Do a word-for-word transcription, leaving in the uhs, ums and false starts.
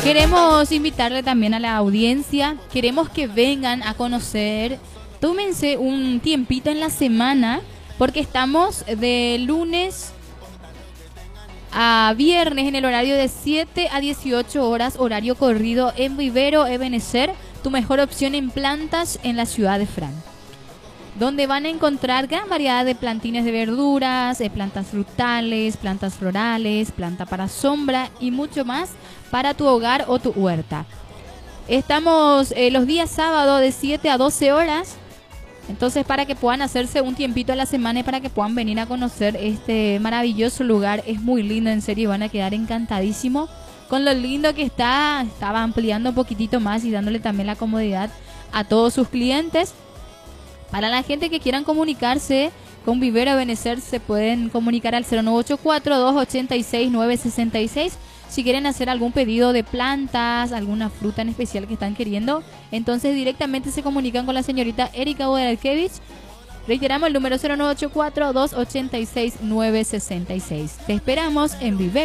Queremos invitarle también a la audiencia, queremos que vengan a conocer, tómense un tiempito en la semana, porque estamos de lunes a viernes en el horario de siete a dieciocho horas, horario corrido en Vivero Ebenecer, tu mejor opción en plantas en la ciudad de Fran, donde van a encontrar gran variedad de plantines de verduras, de plantas frutales, plantas florales, planta para sombra y mucho más para tu hogar o tu huerta. Estamos eh, los días sábados de siete a doce horas, entonces para que puedan hacerse un tiempito a la semana y para que puedan venir a conocer este maravilloso lugar. Es muy lindo, en serio, van a quedar encantadísimos con lo lindo que está. Estaba ampliando un poquitito más y dándole también la comodidad a todos sus clientes. Para la gente que quieran comunicarse con Vivero Ebenecer, se pueden comunicar al cero nueve ocho cuatro, dos ocho seis, nueve seis seis. Si quieren hacer algún pedido de plantas, alguna fruta en especial que están queriendo, entonces directamente se comunican con la señorita Erika Boderalkevich. Reiteramos el número cero nueve ocho cuatro, dos ocho seis, nueve seis seis. Te esperamos en Vivero.